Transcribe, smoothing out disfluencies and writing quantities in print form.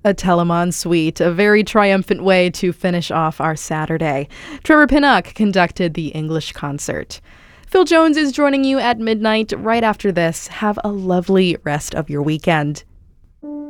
A Telemann suite, a very triumphant way to finish off our Saturday. Trevor Pinnock conducted the English concert. Phil Jones is joining you at midnight right after this. Have a lovely rest of your weekend.